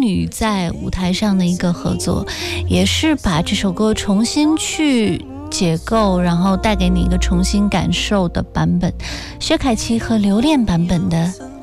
女在舞台上的一个合作，也是把这首歌重新去解构，然后带给你一个重新感受的版本。薛凯琪和刘恋版本的